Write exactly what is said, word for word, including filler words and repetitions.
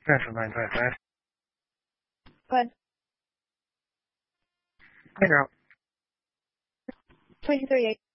Central nine five five. Go ahead. Hey, girl. twenty-two thirty-eight.